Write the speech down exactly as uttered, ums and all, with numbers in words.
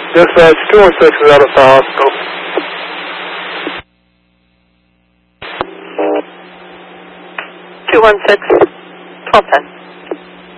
Dispatch, two one six is out of the hospital. two one six, twelve ten.